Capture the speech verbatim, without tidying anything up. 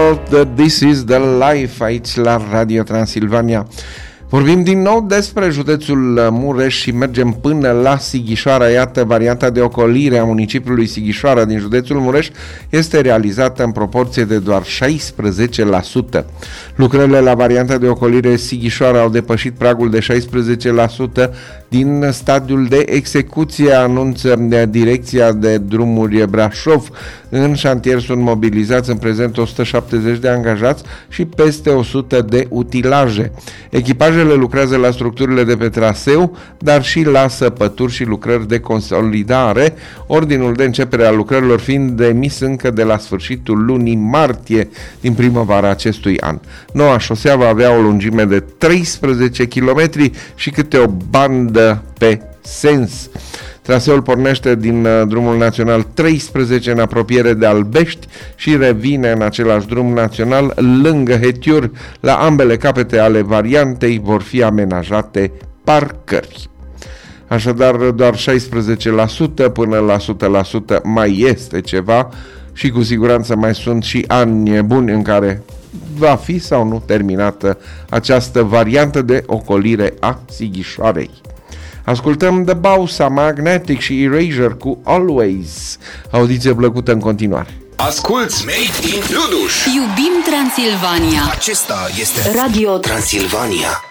This is the Life aici la Radio Transilvania. Vorbim din nou despre județul Mureș și mergem până la Sighișoara. Iată, varianta de ocolire a municipiului Sighișoara din județul Mureș este realizată în proporție de doar șaisprezece la sută. Lucrările la varianta de ocolire Sighișoara au depășit pragul de șaisprezece la sută din stadiul de execuție, anunță Direcția de Drumuri Brașov. În șantier sunt mobilizați în prezent o sută șaptezeci de angajați și peste o sută de utilaje. Echipajele lucrează la structurile de pe traseu, dar și la săpături și lucrări de consolidare, ordinul de începere a lucrărilor fiind emis încă de la sfârșitul lunii martie din primăvara acestui an. Noua șosea va avea o lungime de treisprezece kilometri și câte o bandă pe sens. Traseul pornește din drumul național treisprezece în apropiere de Albești și revine în același drum național lângă Hetiuri. La ambele capete ale variantei vor fi amenajate parcări. Așadar, doar șaisprezece la sută până la o sută la sută mai este ceva și cu siguranță mai sunt și ani buni în care va fi sau nu terminată această variantă de ocolire a Sighișoarei. Ascultăm The Bausa, Magnetic și Erasure cu Always. Audiție plăcută în continuare. Asculți Made in Luduș. Iubim Transilvania. Acesta este Radio Transilvania.